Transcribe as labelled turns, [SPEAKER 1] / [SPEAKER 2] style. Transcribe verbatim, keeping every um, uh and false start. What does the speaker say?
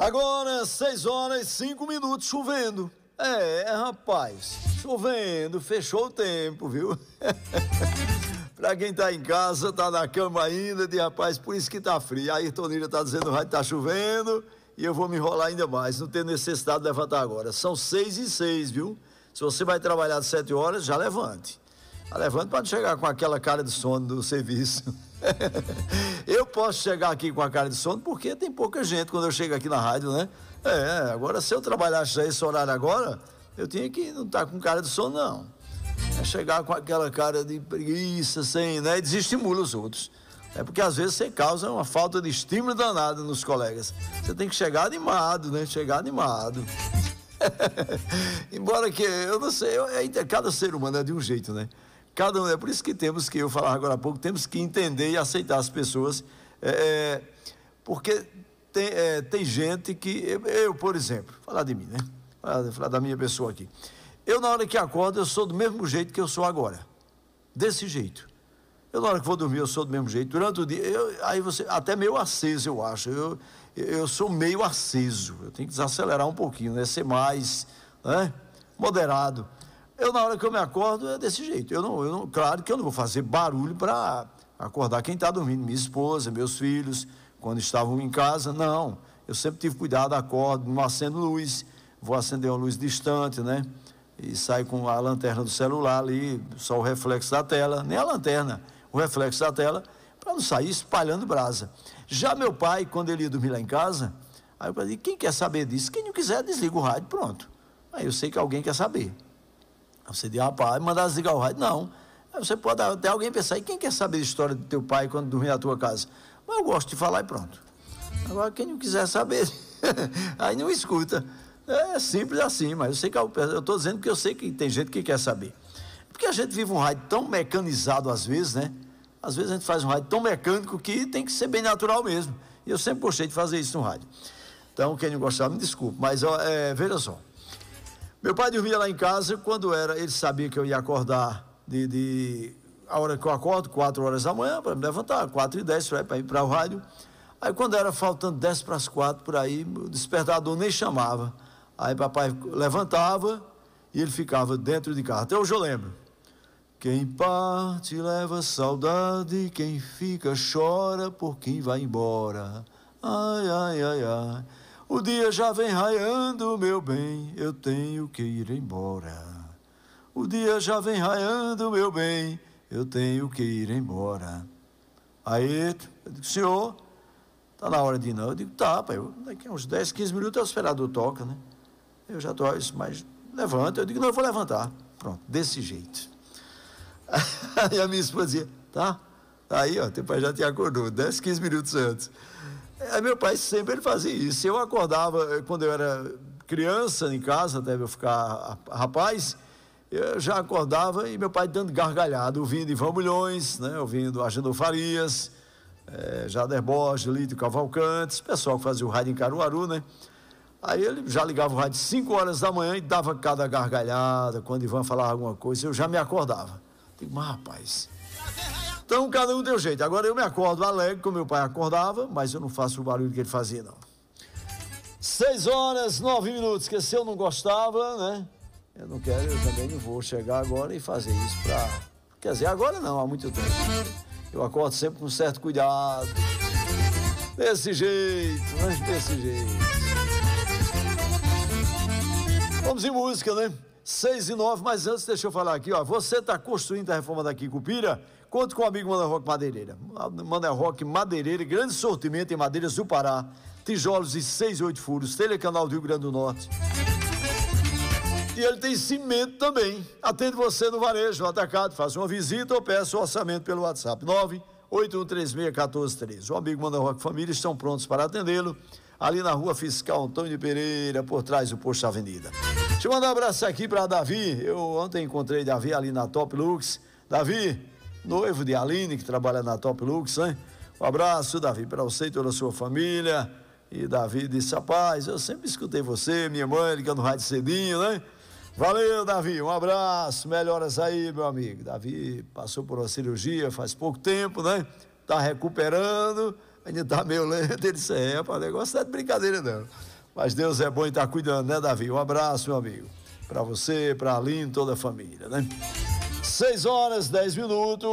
[SPEAKER 1] Agora, seis horas e cinco minutos, chovendo. É, rapaz, chovendo, fechou o tempo, viu? Pra quem tá em casa, tá na cama ainda, de rapaz, por isso que tá frio. Aí Tonira tá dizendo, vai tá chovendo, e eu vou me enrolar ainda mais, não tem necessidade de levantar agora. São seis e seis, viu? Se você vai trabalhar de sete horas, já levante. Já levante para não chegar com aquela cara de sono do serviço. Eu posso chegar aqui com a cara de sono porque tem pouca gente quando eu chego aqui na rádio, né? É, agora se eu trabalhasse já esse horário agora, eu tinha que não estar com cara de sono, não. É chegar com aquela cara de preguiça, sem, né? E desestimula os outros. É porque às vezes você causa uma falta de estímulo danado nos colegas. Você tem que chegar animado, né? Chegar animado. Embora que, eu não sei, eu, é, cada ser humano é de um jeito, né? Cada um, é por isso que temos que, eu falar agora há pouco, temos que entender e aceitar as pessoas, é, porque tem, é, tem gente que, eu, eu, por exemplo, falar de mim, né? Falar, falar da minha pessoa aqui. Eu, na hora que acordo, eu sou do mesmo jeito que eu sou agora. Desse jeito. Eu, na hora que vou dormir, eu sou do mesmo jeito. Durante o dia, eu, aí você, até meio aceso, eu acho. Eu, eu sou meio aceso. Eu tenho que desacelerar um pouquinho, né? Ser mais, né? Moderado. Eu, na hora que eu me acordo, é desse jeito. Eu não, eu não, claro que eu não vou fazer barulho para acordar quem está dormindo. Minha esposa, meus filhos, quando estavam em casa, não. Eu sempre tive cuidado, acordo, não acendo luz. Vou acender uma luz distante, né? E sai com a lanterna do celular ali, só o reflexo da tela, nem a lanterna, o reflexo da tela, para não sair espalhando brasa. Já meu pai, quando ele ia dormir lá em casa, aí eu falei, quem quer saber disso? Quem não quiser, desliga o rádio, pronto. Aí eu sei que alguém quer saber. Aí você diz, rapaz, mandar desligar o rádio? Não. Aí você pode até alguém pensar, e quem quer saber a história do teu pai quando dormir na tua casa? Mas eu gosto de falar e pronto. Agora, quem não quiser saber, aí não escuta. É simples assim, mas eu sei que eu estou dizendo que eu sei que tem gente que quer saber. Porque a gente vive um rádio tão mecanizado às vezes, né? Às vezes a gente faz um rádio tão mecânico que tem que ser bem natural mesmo. E eu sempre gostei de fazer isso no rádio. Então, quem não gostava, me desculpe. Mas, é, veja só. Meu pai dormia lá em casa, quando era, ele sabia que eu ia acordar de, de a hora que eu acordo, quatro horas da manhã, para me levantar, quatro e dez, para ir para o rádio. Aí, quando era faltando dez para as quatro, por aí, o despertador nem chamava. Aí papai levantava e ele ficava dentro de casa. Até hoje eu lembro. Quem parte leva saudade, quem fica chora por quem vai embora. Ai, ai, ai, ai. O dia já vem raiando, meu bem, eu tenho que ir embora. O dia já vem raiando, meu bem, eu tenho que ir embora. Aí, eu digo, senhor, tá na hora de ir não? Eu digo, tá, pai, daqui a uns dez, quinze minutos o esperador toca, né? Eu já estou, mas levanta. Eu digo, não, eu vou levantar. Pronto, desse jeito. Aí a minha esposa dizia, tá? Aí, ó, teu pai já te acordou, dez, quinze minutos antes. Aí meu pai sempre ele fazia isso. Eu acordava, quando eu era criança em casa, até eu ficar rapaz, eu já acordava e meu pai dando gargalhada, ouvindo Ivan Bulhões, né? Ouvindo Agenor Farias, é, Jader Borges, Lito Cavalcantes, pessoal que fazia o rádio em Caruaru, né? Aí ele já ligava o rádio cinco horas da manhã e dava cada gargalhada, quando Ivan falava alguma coisa, eu já me acordava. Digo, mas rapaz, então cada um deu jeito. Agora eu me acordo alegre, como meu pai acordava, mas eu não faço o barulho que ele fazia, não. Seis horas, nove minutos, que se eu não gostava, né, eu não quero, eu também não vou chegar agora e fazer isso pra, quer dizer, agora não, há muito tempo. Eu acordo sempre com certo cuidado, desse jeito, mas desse jeito. Vamos em música, né? Seis e nove, mas antes deixa eu falar aqui, ó. Você está construindo a reforma daqui em Cupira? Conte com o amigo Manuel Roque Madeireira. Manuel Roque Madeireira, grande sortimento em madeiras do Pará, tijolos de seis e oito furos, telecanal do Rio Grande do Norte. E ele tem cimento também. Atende você no varejo, no atacado, faça uma visita ou peça o orçamento pelo WhatsApp nove oito um três seis um quatro três. O amigo Manuel Roque Família estão prontos para atendê-lo ali na Rua Fiscal Antônio Pereira, por trás do posto Avenida. Deixa eu mandar um abraço aqui para Davi. Eu ontem encontrei Davi ali na Top Lux. Davi, noivo de Aline, que trabalha na Top Lux, hein? Um abraço, Davi, para você e toda a sua família. E Davi disse, rapaz, eu sempre escutei você, minha mãe, ligando no rádio cedinho, né? Valeu, Davi, um abraço, melhoras aí, meu amigo. Davi passou por uma cirurgia faz pouco tempo, né? Tá recuperando, ainda tá meio lento. Ele disse, é, rapaz, o negócio não é de brincadeira, não. Mas Deus é bom e está cuidando, né, Davi? Um abraço, meu amigo. Para você, para a Aline, toda a família, né? Seis horas, dez minutos.